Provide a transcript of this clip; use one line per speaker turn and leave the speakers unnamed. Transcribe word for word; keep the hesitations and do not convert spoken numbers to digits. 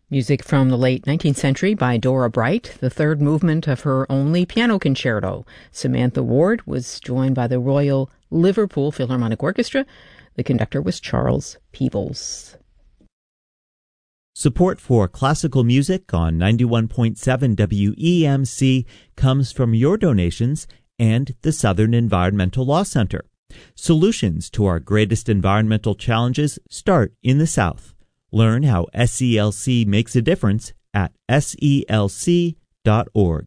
Music from the late nineteenth century by Dora Bright, the third movement of her only piano concerto. Samantha Ward was joined by the Royal Liverpool Philharmonic Orchestra. The conductor was Charles Peebles.
Support for classical music on ninety-one point seven W E M C comes from your donations and the Southern Environmental Law Center. Solutions to our greatest environmental challenges start in the South. Learn how S E L C makes a difference at S E L C dot org.